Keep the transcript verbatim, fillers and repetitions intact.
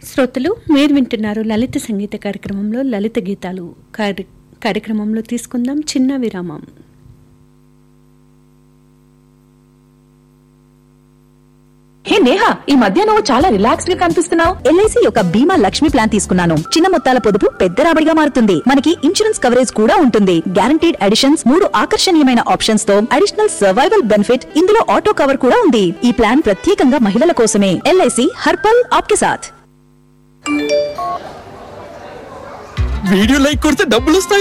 శ్రోతలు మీరు వింటున్నారు లలిత సంగీత కార్యక్రమంలో లలిత గీతాలు కార్య- కార్యక్రమంలో తీసుకుందాం చిన్న విరామం. హే నేహా, ఈ మధ్య నువ్వు చాలా రిలాక్స్డ్ గా కనిపిస్తున్నావు. ఎల్ఐసి యొక్క బీమా లక్ష్మి ప్లాన్ తీసుకున్నాను. చిన్న మొత్తాల పొదుపు పెద్ద రాబడిగా మారుతుంది. మనకి ఇన్సూరెన్స్ కవరేజ్ కూడా ఉంటుంది. గ్యారంటీడ్ అడిషన్స్, మూడు ఆకర్షణీయమైన ఆప్షన్స్ తో అడిషనల్ సర్వైవల్ బెనిఫిట్, ఇందులో ఆటో కవర్ కూడా ఉంది. ఈ ప్లాన్ ప్రత్యేకంగా మహిళల కోసమే. ఎల్ఐసి హర్పల్ ఆప్కే సాథ్. వీడియో లైక్ కొడితే డబ్బులు వస్తాయి.